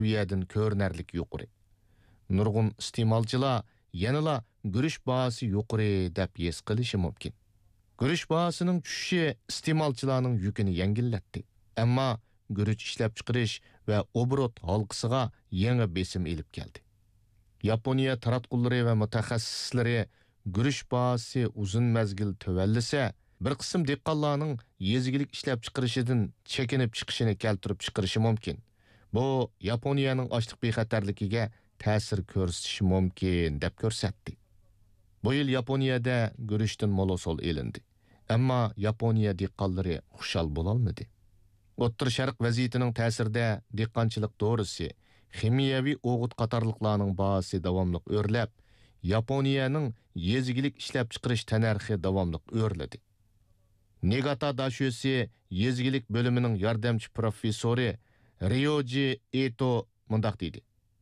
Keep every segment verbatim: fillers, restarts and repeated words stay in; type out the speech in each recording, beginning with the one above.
viyadan ko'rinarlik yuqori. Nurg'un iste'molchilar yanala guruch bahasi yuqori deb his qilishi mumkin. Guruch bahasining tushishi iste'molchilarning yukini yengillatdi. Ammo guruch ishlab chiqarish va obrot halqisiga yangi besim elib keldi. Yaponiya taratqullari va mutaxassislari guruch bahasi uzun mazgil tövallisa, bir qism dehqonlarning yezigilik ishlab chiqarishidan chekinib chiqishini keltirib chiqarishi mumkin. Bu Yaponiyaning ochliq bexatarligiga ta'sir ko'rsatishi mumkin deb ko'rsatdi. Bu yil Yaponiyada guruchdan molosol elindi. Ammo Yaponiya dehqonlari xushal bo'lolmadi. O'ttir Sharq vaziyatining ta'sirida dehqonchilik dorisi, ximiyaviy o'g'it qatorliqlarning bahasi davomli o'rlab, Yaponiyaning yezigilik ishlab chiqarish tanarxi davomli o'rladi. Niigata dashosi yezigilik bo'limining yordamchi professori Ryoji Eto mundaq dedi.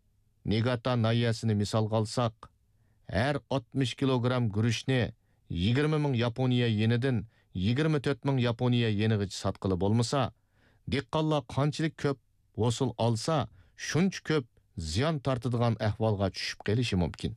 Niigata nayasini misolga olsak, har oltmish kilogramm guruchni yigirma ming Yaponiya yenidan yigirma to'rt ming Yaponiya yenigacha sotqili bo'lmasa, dehqonlar qanchalik ko'p hosil olsa, shuncha ko'p ziyon tortadigan ahvolga tushib qolishi mumkin.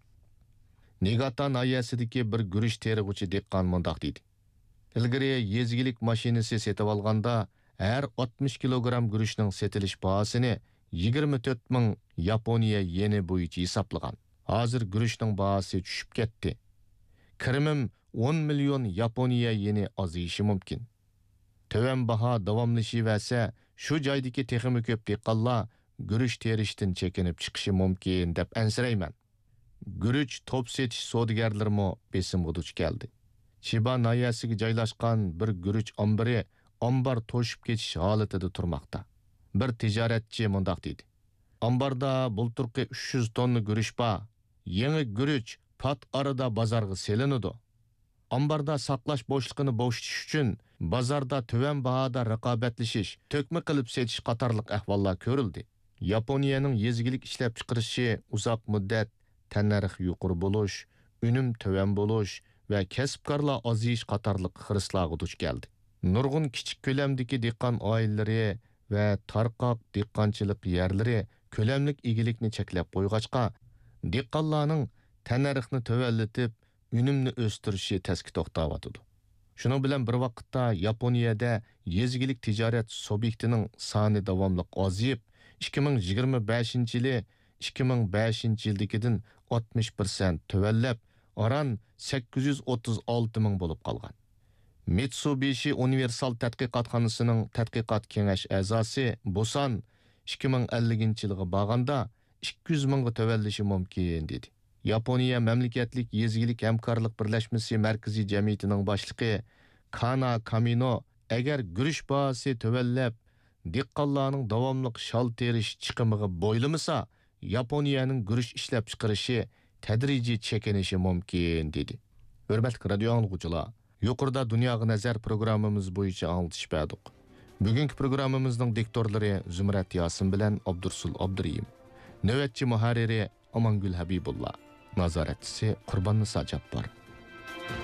Niigata nayasidagi bir guruch terig'uvchi dehqon mundaq dedi. Ilgari yezigilik mashinasi setib olganda har oltmish kilogramm guruchning setilish bahosini yigirma to'rt ming Yaponiya yeni bo'yicha hisoblagan. Hozir guruchning bahosi tushib ketdi. Kirimim o'n million Yaponiya yeni ozishi mumkin. Töven baho davomlashaversa, shu joydagi texmi ko'p dehqonlar guruch terishdan chekinib chiqishi mumkin deb ansirayman. Guruch top setish savdogarlarimo besimga duch keldi. Chiba nayasiga joylashgan bir guruch ombiri ombar to'shib ketish holatida turmoqda. Bir tijoratchi mundaq dedi. Ambarda bulturqi uch yuz tonna guruch bor. Yangi guruch pat arada bozorga selinadi. Ambarda saqlash bo'shliqini bo'shitish uchun bozorda töven bahoda raqobatlashish, to'kma qilib setish qatorliq ahvollar ko'rildi. Yaponiyaning yezigilik ishlab chiqarishi uzoq muddat tannarx yuqori bo'lish, unum töven bo'lish va kasbkorlar oziyish qatorliq xirislarga duch keldi. Nurg'un kichik ko'lamdagi dehqon oilalari va tarqoq dehqonchilik yerlari ko'lamlik egilikni cheklab qo'yg'achqa, dehqonlarning tannarxni tövallatib, unumni o'stirishi taski to'xtayotdi. Shuning bilan bir vaqtda Yaponiyada yezigilik tijorat subyektining soni davomli oziyib, ikki ming yigirma beshinchi yili ikki ming beshinchi yildagidan oltmish foiz tövallab, oran sakkiz yuz o'ttiz olti ming bo'lib qolgan. Mitsubishi Universal tadqiqotxonasining tadqiqot kengash a'zosi Bosan ikki ming ellinchi yilga borganda ikki yuz mingga tövallishi mumkin dedi. Yaponiya mamlakatlik yezigilik hamkorlik birlashmasi markaziy jamiyatining boshlig'i Kana Kamino agar guruch bahasi tövallab, dehqonlarning davomli shol terish chiqimiga bo'ylamasa, Yaponiyaning guruch ishlab chiqarishi tadrijiy chekinishi mumkin dedi. Hurmatli radio anglovchilar, yuqorida Dunyoga nazar programmamiz bo'yicha anglitishdik. Bugungi programmamizning diktorlari Zumrat Yosin bilan Abdursul Abduriyim. Navbatchi muharriri Amangul Habibullah. Nazoratchisi Qurbon Niso Jabbor.